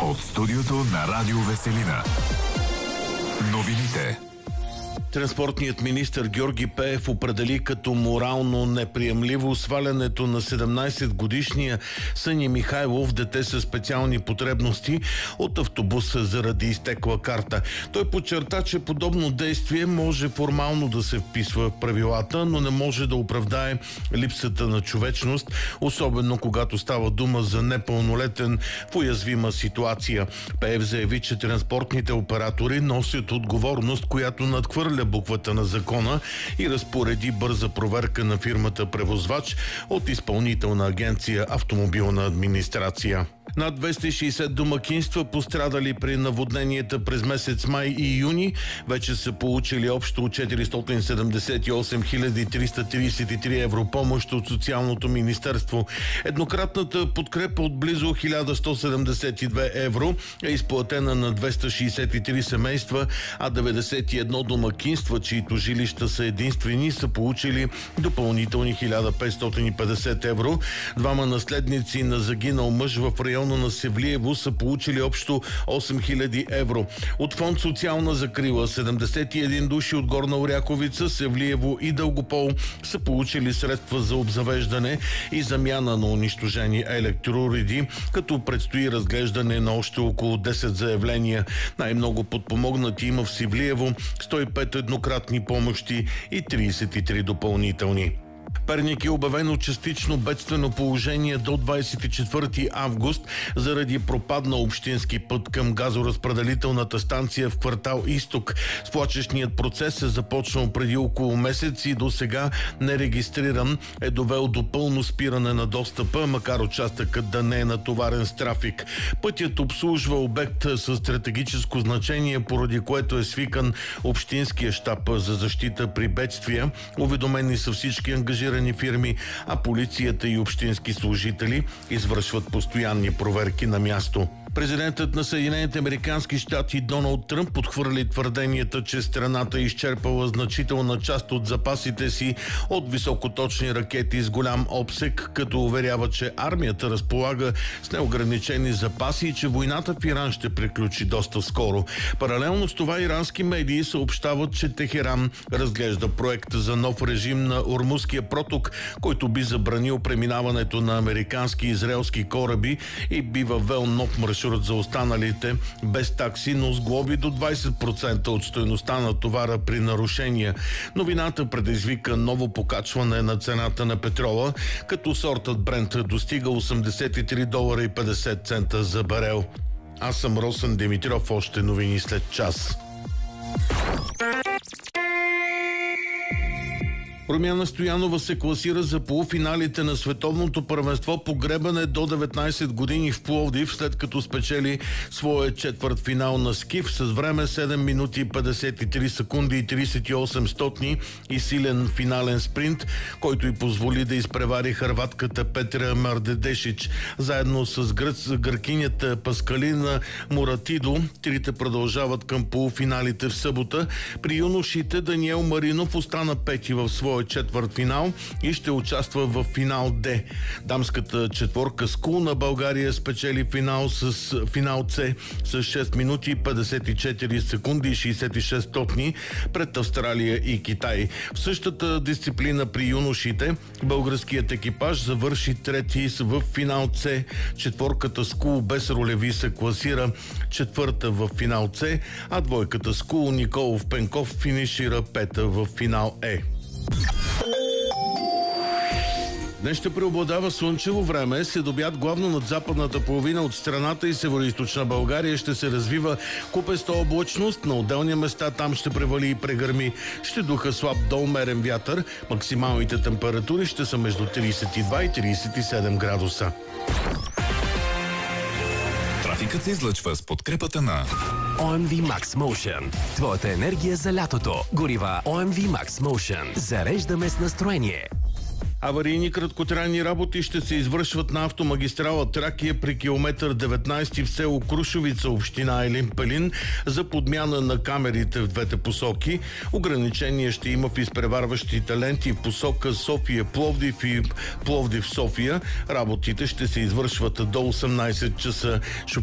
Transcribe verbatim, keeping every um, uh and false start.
От студиото на Радио Веселина. Новините. Транспортният министър Георги Пеев определи като морално неприемливо свалянето на седемнайсетгодишния Съни Михайлов, дете със специални потребности, от автобуса заради изтекла карта. Той подчерта, че подобно действие може формално да се вписва в правилата, но не може да оправдае липсата на човечност, особено когато става дума за непълнолетен в уязвима ситуация. Пеев заяви, че транспортните оператори носят отговорност, която надхвърля буквата на закона, и разпореди бърза проверка на фирмата превозвач от Изпълнителна агенция Автомобилна администрация. Над двеста и шейсет домакинства, пострадали при наводненията през месец май и юни, вече са получили общо четиристотин седемдесет и осем хиляди триста трийсет и три евро помощ от Социалното министерство. Еднократната подкрепа от близо хиляда сто седемдесет и две евро е изплатена на двеста шейсет и три семейства, а деветдесет и едно домакинства, чието жилища са единствени, са получили допълнителни хиляда петстотин и петдесет евро. Двама наследници на загинал мъж в района на Севлиево са получили общо осем хиляди евро. От фонд Социална закрила седемдесет и един души от Горна Оряховица, Севлиево и Дългопол са получили средства за обзавеждане и замяна на унищожени електроуреди, като предстои разглеждане на още около десет заявления. Най-много подпомогнати има в Севлиево, сто и пет еднократни помощи и трийсет и три допълнителни. Перник е обявено частично бедствено положение до двайсет и четвърти август заради пропаднал общински път към газоразпределителната станция в квартал Изток. Свлачищният процес е започнал преди около месец и до сега нерегистриран е довел до пълно спиране на достъпа, макар участъкът да не е натоварен с трафик. Пътят обслужва обект със стратегическо значение, поради което е свикан Общинския щаб за защита при бедствия. Уведомени са всички ангажирани фирми, а полицията и общински служители извършват постоянни проверки на място. Президентът на Съединените американски щати Доналд Тръмп подхвърли твърденията, че страната е изчерпала значителна част от запасите си от високоточни ракети с голям обсег, като уверява, че армията разполага с неограничени запаси и че войната в Иран ще приключи доста скоро. Паралелно с това ирански медии съобщават, че Техеран разглежда проект за нов режим на Ормузския проток, който би забранил преминаването на американски и израелски кораби и би въвел нов маршрут за останалите без такси, но с глоби до двайсет процента от стойността на товара при нарушения. Новината предизвика ново покачване на цената на петрола, като сортът Брент достига осемдесет и три долара и петдесет цента за барел. Аз съм Росен Димитров, още новини след час. Румяна Стоянова се класира за полуфиналите на световното първенство по гребане до деветнайсет години в Пловдив, след като спечели своя четвъртфинал на скиф с време седем минути петдесет и три секунди и трийсет и осем стотни и силен финален спринт, който й позволи да изпревари хърватката Петра Мардедешич. Заедно с гръц, гъркинята Паскалина Муратидо, трите продължават към полуфиналите в събота. При юношите Даниел Маринов остана пети в своя четвъртфинал и ще участва в финал Д. Дамската четворка Скул на България спечели финал с финал С с шест минути петдесет и четири секунди и шейсет и шест стотни пред Австралия и Китай. В същата дисциплина при юношите българският екипаж завърши трети в финал С. Четворката Скул без ролеви се класира четвърта в финал С, а двойката Скул Николов Пенков финишира пета в финал Е. Днес ще преобладава слънчево време, след обяд главно над западната половина от страната и североизточна България ще се развива купеста облачност, на отделни места там ще превали и прегърми. Ще духа слаб до умерен вятър, максималните температури ще са между трийсет и два и трийсет и седем градуса. Трафикът се излъчва с подкрепата на О Ем Ви Max Motion. Твоята енергия за лятото. Горива О Ем Ви Max Motion. Зареждаме с настроение. Аварийни краткотрайни работи ще се извършват на автомагистрала Тракия при километър деветнайсети в село Крушовица, община Елин Пелин, за подмяна на камерите в двете посоки. Ограничение ще има в изпреварващите ленти в посока София-Пловдив и Пловдив-София. Работите ще се извършват до осемнайсет часа.